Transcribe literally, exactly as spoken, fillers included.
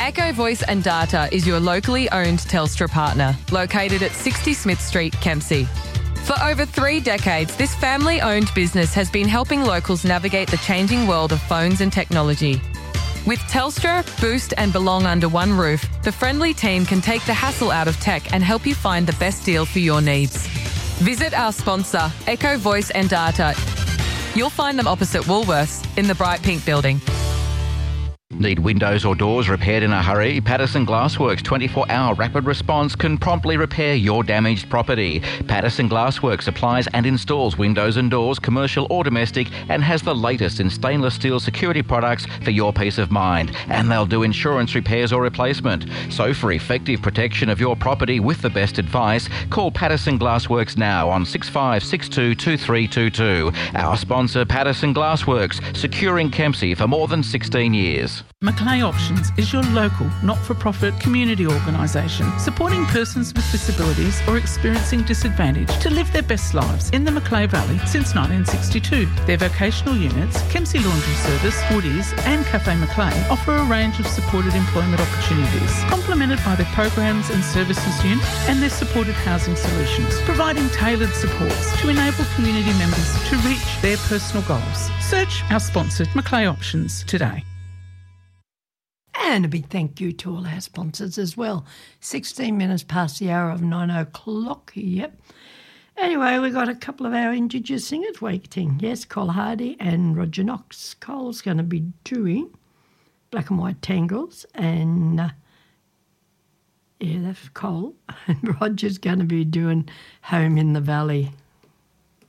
Echo Voice and Data is your locally owned Telstra partner, located at sixty Smith Street, Kempsey. For over three decades, this family-owned business has been helping locals navigate the changing world of phones and technology. With Telstra, Boost and Belong under one roof, the friendly team can take the hassle out of tech and help you find the best deal for your needs. Visit our sponsor, Echo Voice and Data. You'll find them opposite Woolworths in the Bright Pink building. Need windows or doors repaired in a hurry? Patterson Glassworks twenty-four hour rapid response can promptly repair your damaged property. Patterson Glassworks supplies and installs windows and doors, commercial or domestic, and has the latest in stainless steel security products for your peace of mind. And they'll do insurance repairs or replacement. So for effective protection of your property with the best advice, call Patterson Glassworks now on six five six two, two three two two. Our sponsor, Patterson Glassworks, securing Kempsey for more than sixteen years. Macleay Options is your local, not-for-profit community organisation supporting persons with disabilities or experiencing disadvantage to live their best lives in the Macleay Valley since nineteen sixty-two. Their vocational units, Kempsey Laundry Service, Woodies and Cafe Macleay offer a range of supported employment opportunities, complemented by their programs and services unit and their supported housing solutions, providing tailored supports to enable community members to reach their personal goals. Search our sponsored Macleay Options today. And a big thank you to all our sponsors as well. sixteen minutes past the hour of nine o'clock, yep. Anyway, we got a couple of our Indigenous singers waiting. Yes, Cole Hardy and Roger Knox. Cole's going to be doing Black and White Tangles and, uh, yeah, that's Cole. And Roger's going to be doing Home in the Valley.